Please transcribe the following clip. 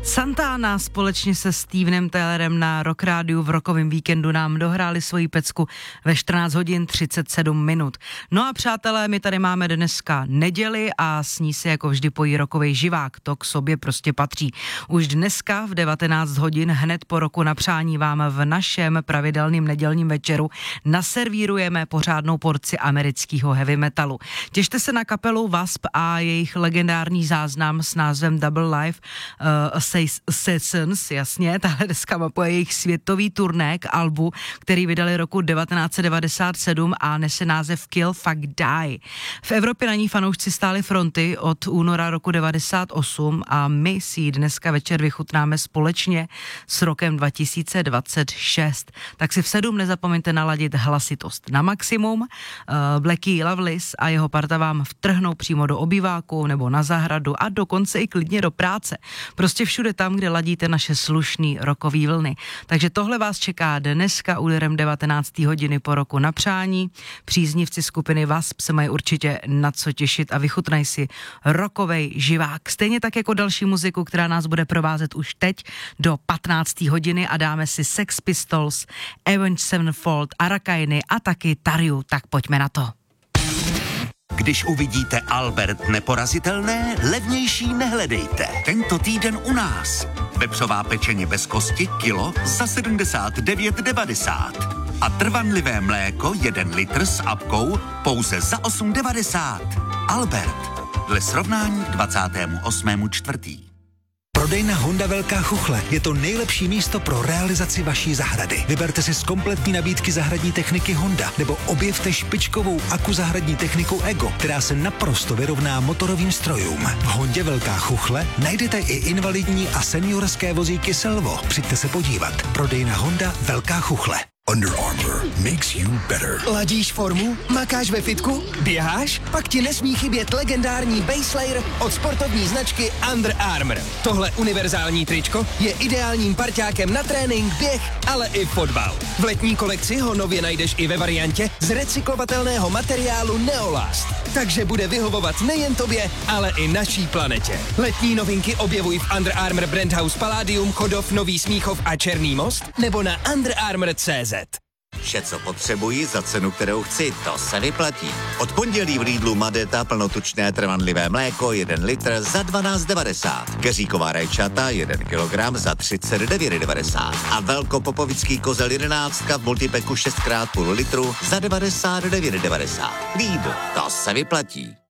Santana společně se Stevenem Taylorem na Rock Rádiu v rockovém víkendu nám dohráli svoji pecku ve 14 hodin 37 minut. No a přátelé, my tady máme dneska neděli a s ní se jako vždy pojí rockovej živák, to k sobě prostě patří. Už dneska v 19 hodin hned po roku na přání vám v našem pravidelným nedělním večeru naservírujeme pořádnou porci amerického heavy metalu. Těšte se na kapelu Wasp a jejich legendární záznam s názvem Double Live Sessions, jasně, tahle deska mapuje jejich světový turné k albu, který vydali roku 1997 a nese název Kill Fuck Die. V Evropě na ní fanoušci stáli fronty od února roku 98 a my si ji dneska večer vychutnáme společně s rokem 2026. Tak si v 7 nezapomeňte naladit hlasitost na maximum. Blackie Loveless a jeho parta vám vtrhnou přímo do obýváku nebo na zahradu a dokonce i klidně do práce. Prostě všude tam, kde ladíte naše slušný rockový vlny. Takže tohle vás čeká dneska úderem 19. hodiny po roku na přání. Příznivci skupiny Wasp se mají určitě na co těšit a vychutnají si rockovej živák. Stejně tak jako další muziku, která nás bude provázet už teď do 15. hodiny a dáme si Sex Pistols, Avenged Sevenfold, Arakainy a taky Tariu. Tak pojďme na to. Když uvidíte Albert neporazitelné, levnější nehledejte. Tento týden u nás. Vepřová pečeně bez kosti kilo za 79,90. A trvanlivé mléko 1 litr s apkou pouze za 8,90. Albert. Dle srovnání k 28.4. Prodejna Honda Velká Chuchle je to nejlepší místo pro realizaci vaší zahrady. Vyberte si z kompletní nabídky zahradní techniky Honda nebo objevte špičkovou zahradní techniku Ego, která se naprosto vyrovná motorovým strojům. V Hondě Velká Chuchle najdete i invalidní a seniorské vozíky Selvo. Přijďte se podívat. Prodejna Honda Velká Chuchle. Under Armour makes you better. Ladíš formu? Makáš ve fitku? Běháš? Pak ti nesmí chybět legendární Base Layer od sportovní značky Under Armour. Tohle univerzální tričko je ideálním parťákem na trénink, běh, ale i fotbal. V letní kolekci ho nově najdeš i ve variantě z recyklovatelného materiálu Neolast. Takže bude vyhovovat nejen tobě, ale i naší planetě. Letní novinky objevuj v Under Armour Brand House Palladium, Chodov, Nový Smíchov a Černý Most nebo na underarmour.cz. Vše, co potřebuji za cenu, kterou chci, to se vyplatí. Od pondělí v Lidlu Madeta plnotučné trvanlivé mléko 1 litr za 12,90. Keříková rajčata 1 kilogram za 39,90. A velkopopovický kozel 11 v multipeku 6x půl litru za 99,90. Lidl, to se vyplatí.